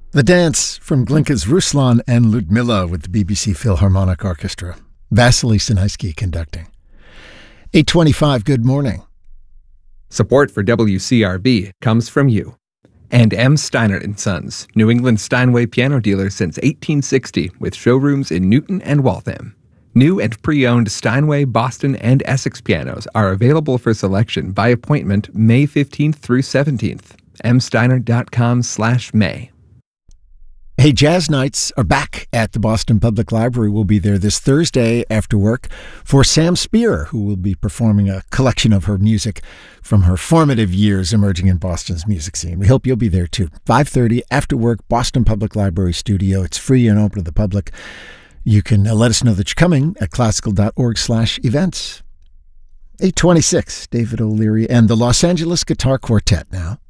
The Dance from Glinka's Ruslan and Ludmilla with the BBC Philharmonic Orchestra. Vasily Sinhaisky conducting. 8:25, good morning. Support for WCRB comes from you. And M. Steinert & Sons, New England Steinway piano dealer since 1860, with showrooms in Newton and Waltham. New and pre-owned Steinway, Boston, and Essex pianos are available for selection by appointment May 15th through 17th. msteinert.com/May. Hey, Jazz Nights are back at the Boston Public Library. We'll be there this Thursday after work for Sam Spear, who will be performing a collection of her music from her formative years emerging in Boston's music scene. We hope you'll be there too. 5:30 after work, Boston Public Library studio. It's free and open to the public. You can let us know that you're coming at classical.org/events. 8:26, David O'Leary and the Los Angeles Guitar Quartet now.